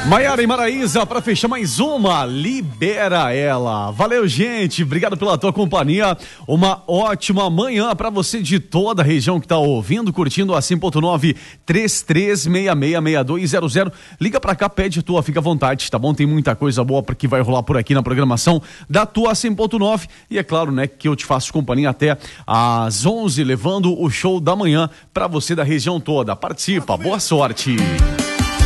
Maiara e Maraísa, para fechar mais uma, libera ela. Valeu, gente, obrigado pela tua companhia. Uma ótima manhã para você de toda a região que tá ouvindo, curtindo a 100.9 33666200. Liga para cá, pede tua, fica à vontade, tá bom? Tem muita coisa boa que vai rolar por aqui na programação da tua 100.9 e é claro, né, que eu te faço companhia até às 11, levando o show da manhã para você da região toda. Participa, boa sorte.